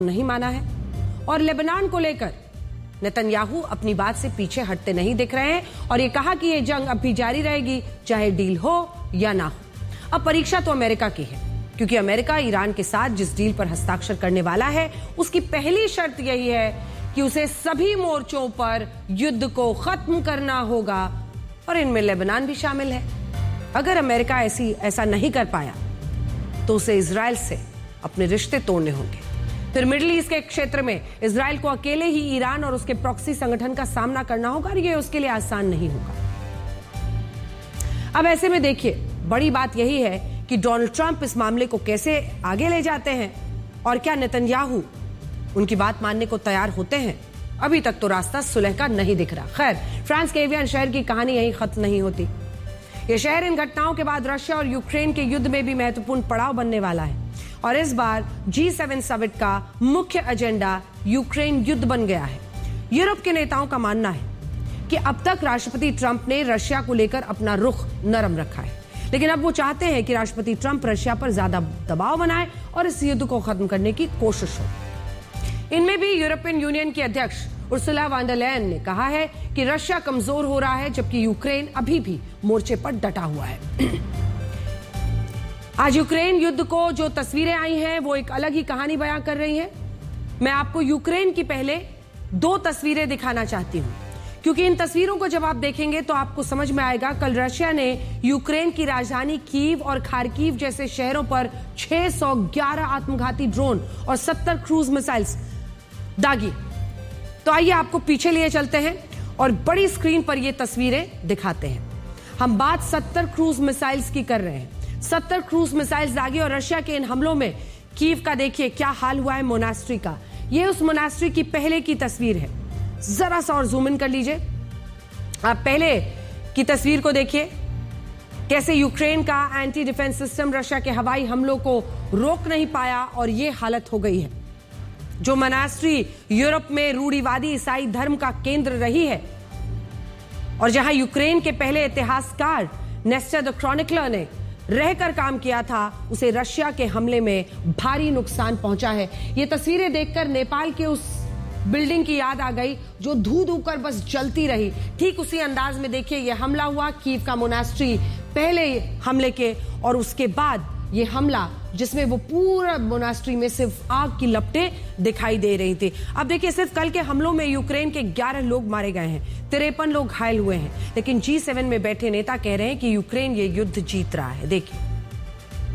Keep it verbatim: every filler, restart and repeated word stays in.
नहीं माना है और लेबनान को लेकर नेतन्याहू अपनी बात से पीछे हटते नहीं दिख रहे हैं और ये कहा कि ये जंग अब भी जारी रहेगी चाहे डील हो या ना हो। अब परीक्षा तो अमेरिका की है क्योंकि अमेरिका ईरान के साथ जिस डील पर हस्ताक्षर करने वाला है उसकी पहली शर्त यही है कि उसे सभी मोर्चों पर युद्ध को खत्म करना होगा और इनमें लेबनान भी शामिल है। अगर अमेरिका ऐसी ऐसा नहीं कर पाया तो उसे इजराइल से अपने रिश्ते तोड़ने होंगे। फिर मिडिल ईस्ट के क्षेत्र में इजराइल को अकेले ही ईरान और उसके प्रॉक्सी संगठन का सामना करना होगा और यह उसके लिए आसान नहीं होगा। अब ऐसे में देखिए, बड़ी बात यही है कि डोनाल्ड ट्रंप इस मामले को कैसे आगे ले जाते हैं और क्या नेतन्याहू उनकी बात मानने को तैयार होते हैं। अभी तक तो रास्ता सुलह का नहीं दिख रहा। खैर, फ्रांस के एवियन शहर की कहानी यहीं खत्म नहीं होती। यह शहर इन घटनाओं के बाद रशिया और यूक्रेन के युद्ध में भी महत्वपूर्ण पड़ाव बनने वाला है और इस बार जी सेवन समिट का मुख्य एजेंडा यूक्रेन युद्ध बन गया है। यूरोप के नेताओं का मानना है कि अब तक राष्ट्रपति ट्रंप ने रशिया को लेकर अपना रुख नरम रखा है, लेकिन अब वो चाहते हैं कि राष्ट्रपति ट्रंप रशिया पर ज्यादा दबाव बनाए और इस युद्ध को खत्म करने की कोशिश हो। इनमें भी यूरोपियन यूनियन की अध्यक्ष उर्सुला वॉन डर लेयन ने कहा है कि रशिया कमजोर हो रहा है जबकि यूक्रेन अभी भी मोर्चे पर डटा हुआ है। आज यूक्रेन युद्ध को जो तस्वीरें आई हैं वो एक अलग ही कहानी बयां कर रही हैं। मैं आपको यूक्रेन की पहले दो तस्वीरें दिखाना चाहती हूं क्योंकि इन तस्वीरों को जब आप देखेंगे तो आपको समझ में आएगा। कल रशिया ने यूक्रेन की राजधानी कीव और खार्किव जैसे शहरों पर छह सौ ग्यारह आत्मघाती ड्रोन और सत्तर क्रूज मिसाइल्स दागी। तो आइए आपको पीछे लिए चलते हैं और बड़ी स्क्रीन पर ये तस्वीरें दिखाते हैं। हम बात सत्तर क्रूज मिसाइल्स की कर रहे हैं। सत्तर क्रूज मिसाइल्स दागी और रशिया के इन हमलों में कीव का देखिए क्या हाल हुआ है मोनास्ट्री का। ये उस मोनास्ट्री की पहले की तस्वीर है। जरा सा और जूम इन कर लीजिए। आप पहले की तस्वीर को देखिए कैसे यूक्रेन का एंटी डिफेंस सिस्टम रशिया के हवाई हमलों को रोक नहीं पाया और ये हालत हो गई है। जो मोनास्ट्री यूरोप में रूढ़िवादी ईसाई धर्म का केंद्र रही है और जहां यूक्रेन के पहले इतिहासकार नेस्टर द क्रॉनिकलर ने रहकर काम किया था, उसे रशिया के हमले में भारी नुकसान पहुंचा है। ये तस्वीरें देखकर नेपाल के उस बिल्डिंग की याद आ गई जो धू धू कर बस जलती रही। ठीक उसी अंदाज में देखिए ये हमला हुआ कीव का मोनास्ट्री पहले हमले के और उसके बाद ये हमला जिसमें वो पूरा मोनास्ट्री में सिर्फ आग की लपटें दिखाई दे रही थी। अब देखिए सिर्फ कल के हमलों में यूक्रेन के ग्यारह लोग मारे गए हैं, तिरपन लोग घायल हुए हैं, लेकिन जी सेवन में बैठे नेता कह रहे हैं कि यूक्रेन ये युद्ध जीत रहा है। देखिए